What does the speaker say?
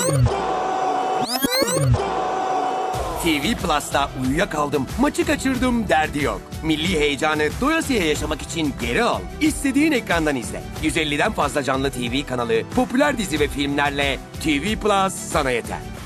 TV Plus'ta uyuyakaldım, maçı kaçırdım derdi yok. Milli heyecanı doyasıya yaşamak için geri al. İstediğin ekrandan izle. 150'den fazla canlı TV kanalı, popüler dizi ve filmlerle TV Plus sana yeter.